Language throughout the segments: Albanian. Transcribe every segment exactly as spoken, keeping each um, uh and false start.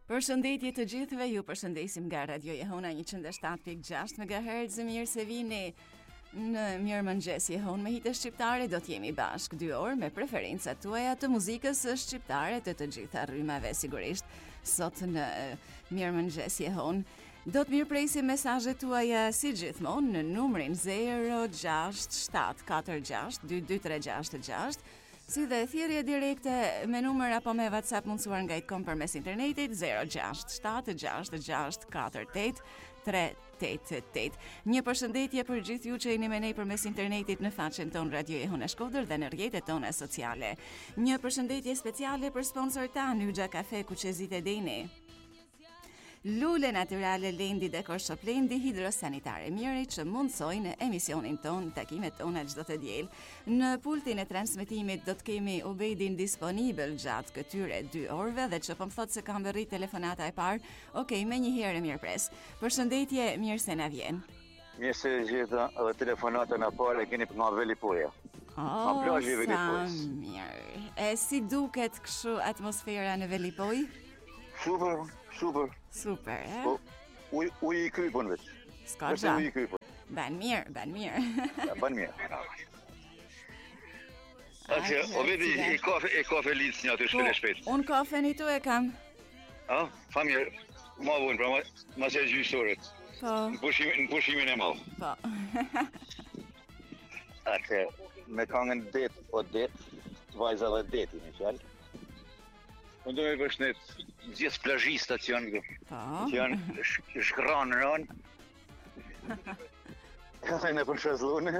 Përshëndetje të gjithëve, ju përshëndesim nga Radio Jehona njëqind e shtatë pikë gjashtë megahertz, mirë se vini në Mirëmëngjes Jehon me hite shqiptare. Do t'jemi bashkë dy orë me preferencat tuaja të muzikës shqiptare të të gjitha rrymave sigurisht. Sot në Mirëmëngjes Jehon do të mirëpresim mesazhet tuaja si gjithmonë në numrin zero gjasht shtat katër gjasht dy dy tre gjasht gjasht. Si dhe thirrje direkte me numër apo me WhatsApp mundësuar nga i kom përmes internetit zero gjasht shtat gjasht gjasht katër osht tre osht osht. Një përshëndetje për gjithë ju që jeni me ne përmes internetit në faqen ton Radio Jehona Shkodër dhe në rrjetet tona sociale. Një përshëndetje speciale për sponsor tan Yxha Kafe Kuqezit e Deni. Lule Naturale Lendi Dekor Shop Lendi Hidrosanitare Miri që mundsojnë emisionin ton, takimet tona çdo të diel. Në pultin e transmetimit do të kemi Ubedin disponibël gjatë këtyre dy orëve dhe që po më thotë se kam bërrit telefonata e parë. Okej, me një herë mirë pres. Përshëndetje, mirë se na vjen. Mirë se gjitha edhe telefonatën e parë e keni për nga Velipoja. Oh, sa mirë. E si duket kështu atmosfera në Velipoj? Super, super. Super, e? Po, uj, uj i krypon veç. Ska gja. Uj i krypon. Ben mirë, ben mirë. Ja, ban mirë. Atje, o vedi, i kafe, i kafe lic një aty shpele shpet. Unë kafe një tu e kam. A, fa mirë, ma vojnë, pra ma, ma se gjysorët. Po. Në pushimin, në pushimin e malë. Po. Atje, me kangën det, o det, vajza dhe deti, në fjallë. Unë do me përshnet gjithë plazhistat që janë Po. që janë sh shkranë rënë. Edhe në për shazlune.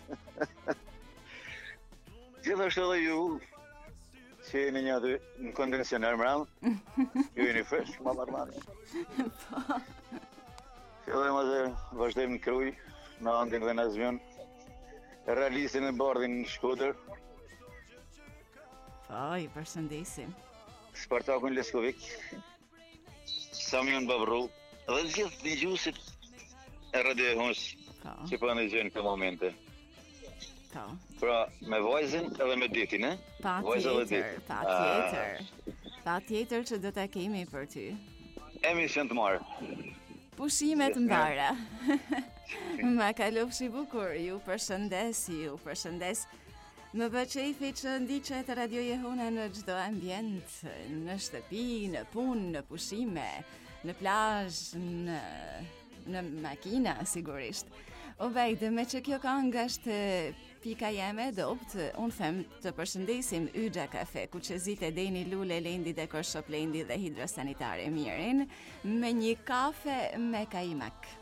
Gjithashtu edhe ju që jeni një aty në kondensioner mërëmë, ju jeni fresh, ma marrë marrë. Po. Edhe ma dhe vazhdojmë në Kruj, në Andin dhe në Azmion, realistin e bardhin në Shkodër. Po, i përshëndesim. Spartakun Leskovik, Samion Bavru, dhe gjithë një gjusit e Radio Jehonës që po në gjënë këtë momente. Po. Pra, me vajzën edhe me detin, e? Pa tjetër, pa tjetër. Pa tjetër që do të kemi për ty. Emision të marë. Pushimet mbara. Ma kalofshi bukur, ju përshëndes, ju përshëndes. Më bëqefi që ndiqet Radio Jehona në çdo ambient, në shtëpi, në punë, në pushime, në plazh, në në makina sigurisht. O vejtë, me që kjo këngë është pika jeme dopt, unë them të përshëndesim Yxha Kafe, Kuqezit e Deni, Lule Lendi Dekor Shop Lendi dhe Hidrosanitare Mirin, me një kafe me kaimak.